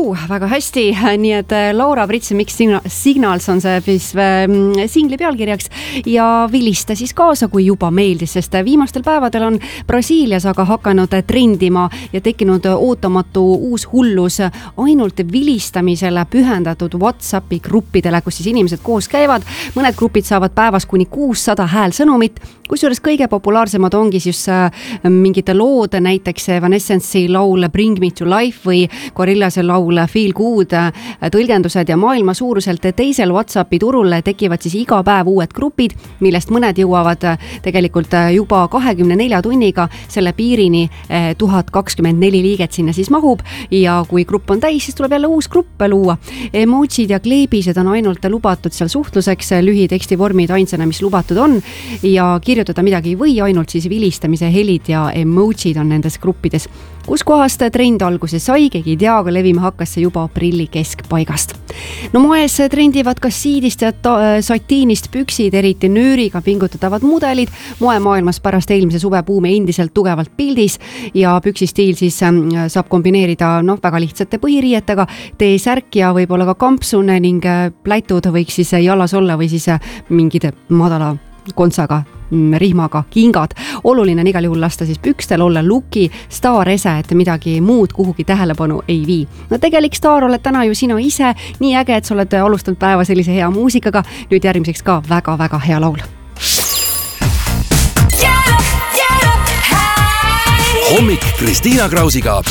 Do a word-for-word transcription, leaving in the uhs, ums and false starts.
Juu, väga hästi, nii et Laura Brits Mix Signals on see siis singli pealkirjaks ja vilista siis kaasa, kui juba meeldis, sest viimastel päevadel on Brasiilias aga hakanud trendima ja tekkinud ootamatu uus hullus ainult vilistamisele pühendatud WhatsAppi gruppidele, kus siis inimesed koos käivad. Mõned grupid saavad päevas kuni kuussada häälsõnumit, kusjuures kõige populaarsemad ongi siis mingite lood, näiteks Evanescence'i laul Bring Me to Life või Gorillase laul Feel Good tõlgendused ja maailma suuruselt teisel WhatsAppi turul tekivad siis iga päev uued grupid, millest mõned jõuavad tegelikult juba kahekümne nelja tunniga selle piirini tuhat kakskümmend neli liiget sinna siis mahub ja kui grupp on täis, siis tuleb jälle uus grupp luua. Emojid ja kleebised on ainult lubatud seal suhtluseks, lühiteksti vormid ainsana, mis lubatud on ja kirjutada midagi või ainult siis vilistamise helid ja emojid on nendes gruppides. Kus kohast trend alguse sai, keegi ei tea, aga levima hakkas see juba aprilli keskpaigast. No moes trendivad ka siidist ja satiinist püksid, eriti nööriga pingutatavad mudelid. Moemaailmas pärast eelmise suvepuumi endiselt tugevalt pildis ja püksistiil siis saab kombineerida no, väga lihtsate põhiriietega, T-särk ja võib-olla ka kampsune ning plätud võiks siis jalas olla või siis mingid madala kontsaga rihmaga kingad. Oluline on igal juhul lasta siis pükstel olla luki staarese, et midagi muud kuhugi tähelepanu ei vii. No tegelik staar oled täna ju sina ise, nii äge, et sa oled alustanud päeva sellise hea muusikaga. Nüüd järgmiseks ka väga-väga hea laul. Hommik Kristiina Krausiga